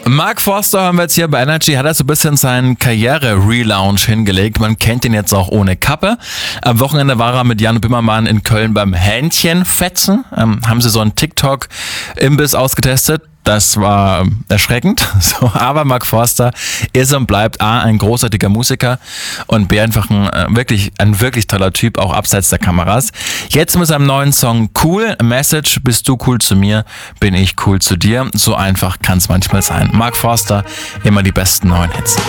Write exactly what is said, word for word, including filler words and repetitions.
Mark Forster haben wir jetzt hier bei Energy, hat er so ein bisschen seinen Karriere-Relaunch hingelegt. Man kennt ihn jetzt auch ohne Kappe. Am Wochenende war er mit Jan Böhmermann in Köln beim Hähnchenfetzen. Ähm, haben sie so einen TikTok-Imbiss ausgetestet. Das war erschreckend. So, aber Mark Forster ist und bleibt A, ein großartiger Musiker und B, einfach ein wirklich, ein wirklich toller Typ, auch abseits der Kameras. Jetzt mit seinem neuen Song Cool, Message, bist du cool zu mir, bin ich cool zu dir. So einfach kann es manchmal sein. Mark Forster, immer die besten neuen Hits.